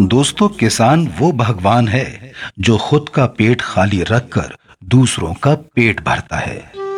दोस्तों, किसान वो भगवान है जो खुद का पेट खाली रखकर दूसरों का पेट भरता है।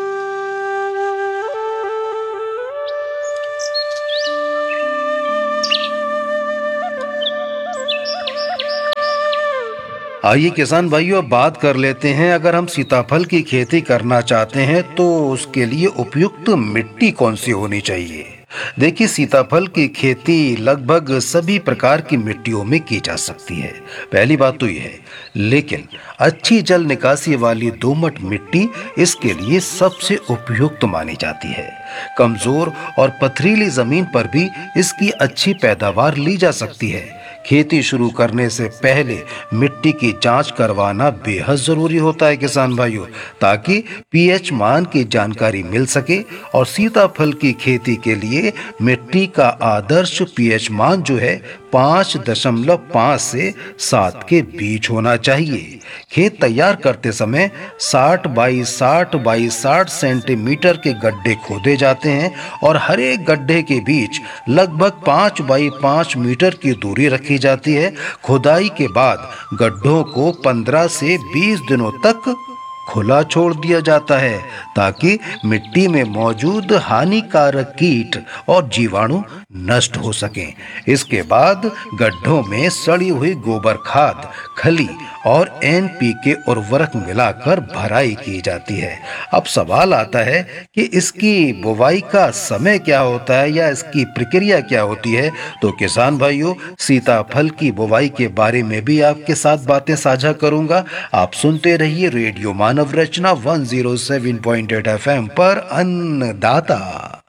आइए किसान भाइयों, अब बात कर लेते हैं। अगर हम सीताफल की खेती करना चाहते हैं तो उसके लिए उपयुक्त मिट्टी कौन सी होनी चाहिए। देखिए, सीताफल की खेती लगभग सभी प्रकार की मिट्टियों में की जा सकती है। पहली बात तो यह है, लेकिन अच्छी जल निकासी वाली दोमट मिट्टी इसके लिए सबसे उपयुक्त मानी जाती है। कमजोर और पथरीली जमीन पर भी इसकी अच्छी पैदावार ली जा सकती है। खेती शुरू करने से पहले मिट्टी की जांच करवाना बेहद जरूरी होता है किसान भाइयों, ताकि पीएच मान की जानकारी मिल सके। और सीताफल की खेती के लिए मिट्टी का आदर्श पीएच मान जो है 5.5 से 7 के बीच होना चाहिए। खेत तैयार करते समय 60 बाई 60 बाई 60 सेंटीमीटर के गड्ढे खोदे जाते हैं और हर एक गड्ढे के बीच लगभग 5 बाई 5 मीटर की दूरी रखी जाती है। खुदाई के बाद गड्ढों को 15 से 20 दिनों तक खुला छोड़ दिया जाता है, ताकि मिट्टी में मौजूद हानिकारक कीट और जीवाणु नष्ट हो सकें। इसके बाद गड्ढों में सड़ी हुई गोबर खाद, खली और एनपीके उर्वरक मिलाकर भराई की जाती है। अब सवाल आता है कि इसकी बुवाई का समय क्या होता है या इसकी प्रक्रिया क्या होती है। तो किसान भाइयों, सीताफल की बुवाई के बारे में भी आपके साथ बातें साझा करूंगा। आप सुनते रहिए रेडियो मानव रचना 107.8 FM पर अन्नदाता।